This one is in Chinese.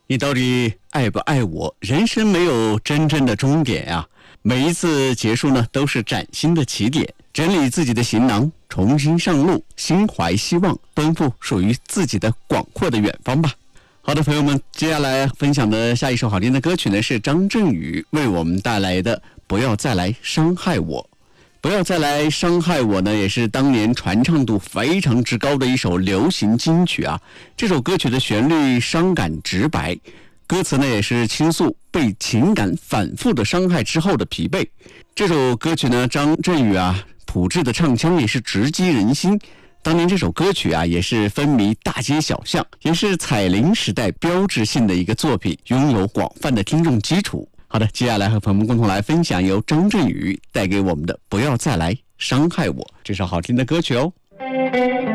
你到底爱不爱我？人生没有真正的终点呀，每一次结束呢，都是崭新的起点。整理自己的行囊，重新上路，心怀希望，奔赴属于自己的广阔的远方吧。好的，朋友们，接下来分享的下一首好听的歌曲呢，是张震宇为我们带来的《不要再来伤害我》。不要再来伤害我呢，也是当年传唱度非常之高的一首流行金曲啊。这首歌曲的旋律伤感直白，歌词呢也是倾诉被情感反复的伤害之后的疲惫。这首歌曲呢，张震宇朴质的唱腔也是直击人心。当年这首歌曲也是风靡大街小巷，也是彩铃时代标志性的一个作品，拥有广泛的听众基础。好的，接下来和朋友们共同来分享由张震宇带给我们的《不要再来伤害我》这首好听的歌曲哦。